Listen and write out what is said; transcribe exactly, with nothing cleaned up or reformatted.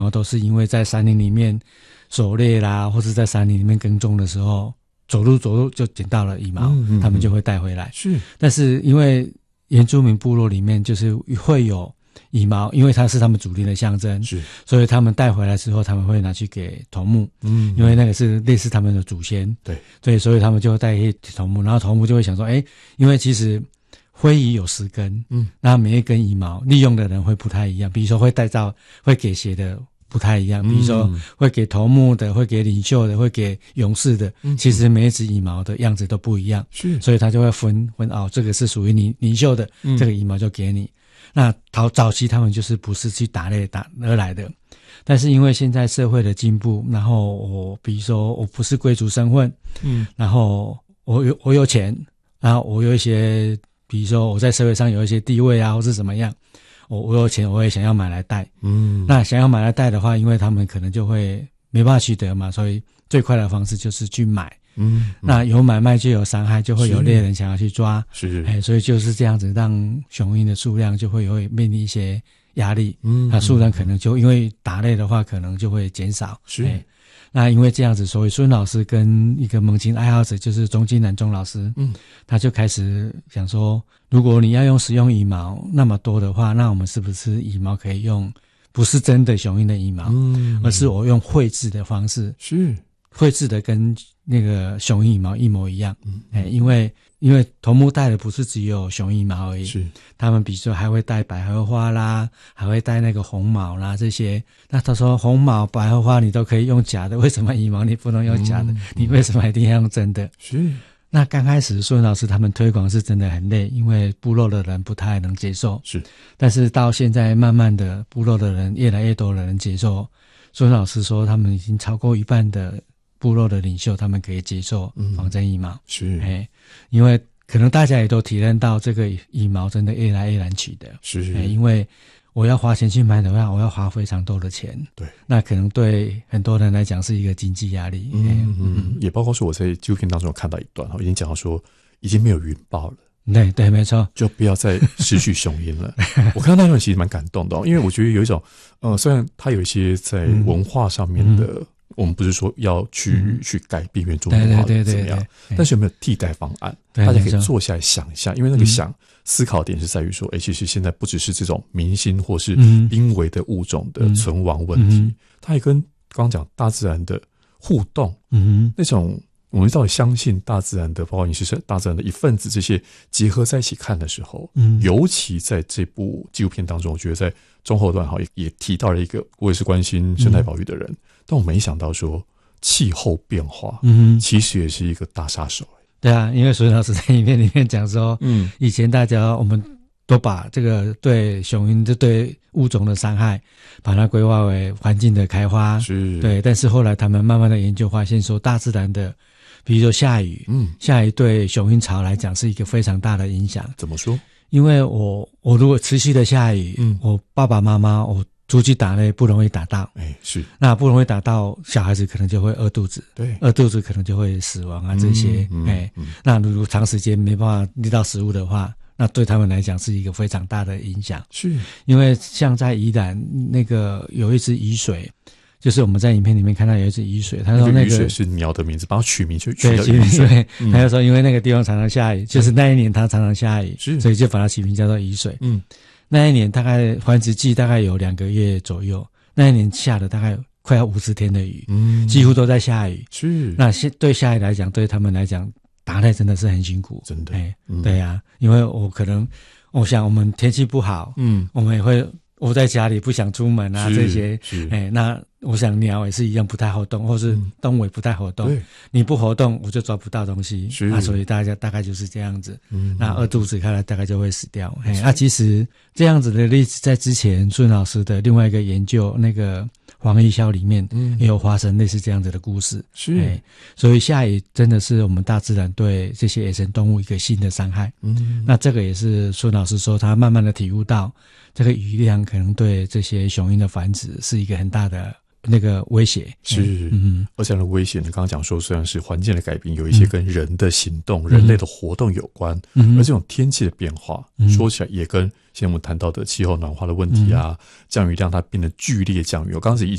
然后都是因为在山林里面狩猎啦，或是在山林里面耕种的时候，走路走路就捡到了羽毛，嗯嗯嗯，他们就会带回来。是，但是因为原住民部落里面就是会有羽毛，因为它是他们主力的象征，是，所以他们带回来之后，他们会拿去给头目，嗯，因为那个是类似他们的祖先，对对，所以他们就会带给头目，然后头目就会想说，哎，因为其实灰羽有十根，嗯，那每一根羽毛利用的人会不太一样，比如说会带到会给谁的不太一样，比如说会给头目的，会给领袖的，会给勇士的，嗯，其实每一只羽毛的样子都不一样，是，所以他就会分分哦，这个是属于你领袖的，嗯，这个羽毛就给你。那早早期他们就是不是去打猎打而来的，但是因为现在社会的进步，然后我比如说我不是贵族身份，嗯，然后我有我有钱，然后我有一些，比如说我在社会上有一些地位啊，或是怎么样，我我有钱，我也想要买来带，嗯，那想要买来带的话，因为他们可能就会没办法取得嘛，所以最快的方式就是去买。嗯，那有买卖就有伤害，就会有猎人想要去抓，是，哎，所以就是这样子，让雄鹰的数量就会有面临一些压力，嗯，那数量可能就因为打猎的话，可能就会减少，是，哎，那因为这样子，所以孙老师跟一个猛禽爱好者，就是钟金南钟老师，嗯，他就开始想说，如果你要用使用羽毛那么多的话，那我们是不是羽毛可以用不是真的雄鹰的羽毛，嗯，而是我用绘制的方式，是。绘制的跟那个雄鹰羽毛一模一样，嗯，哎，因为因为头目带的不是只有雄鹰羽毛而已，是他们比如说还会带百合花啦，还会带那个红毛啦这些。那他说红毛、百合花你都可以用假的，为什么羽毛你不能用假的？嗯，你为什么一定要用真的？是。那刚开始孙老师他们推广是真的很累，因为部落的人不太能接受，是。但是到现在慢慢的部落的人越来越多的人接受，孙老师说他们已经超过一半的部落的领袖他们可以接受仿真羽毛，嗯，是，哎，因为可能大家也都体认到这个羽毛真的越来越难取得，是，哎，因为我要花钱去买的话，我要花非常多的钱，对，那可能对很多人来讲是一个经济压力，嗯嗯， 嗯，也包括说我在纪录片当中有看到一段，已经讲到说已经没有云豹了。 对对，没错， 就不要再失去雄鹰了。我看到那段其实蛮感动的，哦，因为我觉得有一种，呃，虽然它有一些在文化上面的，嗯，我们不是说要去，嗯，去改变原住民文化怎么样，但是有没有替代方案？大家可以坐下来想一下，因为那个想，嗯，思考点是在于说，哎，其实现在不只是这种明星或是濒危的物种的存亡问题，嗯，它也跟刚刚讲大自然的互动，嗯，那种。我们到底相信大自然的，包括你是大自然的一份子，这些结合在一起看的时候，嗯，尤其在这部纪录片当中，我觉得在中后段哈也也提到了一个，我也是关心生态保育的人，嗯，但我没想到说气候变化，嗯，其实也是一个大杀手。 对啊，因为孙老师在影片里面讲说，嗯，以前大家我们都把这个对雄鹰这对物种的伤害，把它规划为环境的开花，是，对，但是后来他们慢慢的研究发现说，大自然的。比如说下雨，嗯，下雨对雄鹰巢来讲是一个非常大的影响。 怎么说？ 因为我我如果持续的下雨，嗯，我爸爸妈妈我出去打猎不容易打到，哎，是，那不容易打到，小孩子可能就会饿肚子，对，饿肚子可能就会死亡啊，这些，哎，嗯嗯，那如果长时间没办法猎到食物的话，那对他们来讲是一个非常大的影响。是，因为像在宜兰那个有一只雨水。就是我们在影片里面看到有一只雨水，他说那个雨水是鸟的名字，把它取名就取叫雨水。对，他就说因为那个地方常常下雨，就是那一年它常常下雨，所以就把它起名叫做雨水。嗯，那一年大概繁殖季大概有两个月左右，那一年下了大概快要五十天的雨，嗯，几乎都在下雨。是，那对下雨来讲，对他们来讲，打猎真的是很辛苦，真的。哎，嗯，对啊，因为我可能，我想我们天气不好，嗯，我们也会。我在家里不想出门啊，这些，哎，那我想鸟也是一样不太活动，或是动物也不太活动。嗯，你不活动，我就抓不到东西。那所以大家大概就是这样子。嗯，那饿肚子看来大概就会死掉。哎，那其实这样子的例子在之前孙老师的另外一个研究，那个黄奕霄里面也有发生类似这样子的故事。是，哎，所以下雨真的是我们大自然对这些野生动物一个新的伤害。嗯，那这个也是孙老师说他慢慢的体悟到。这个雨量可能对这些雄鹰的繁殖是一个很大的那个威胁。 是，嗯，而且呢，威胁，你刚刚讲说，虽然是环境的改变，有一些跟人的行动、嗯、人类的活动有关，嗯，而这种天气的变化，嗯、说起来也跟现在我们谈到的气候暖化的问题啊，嗯、降雨量它变得剧烈降雨，我刚刚是已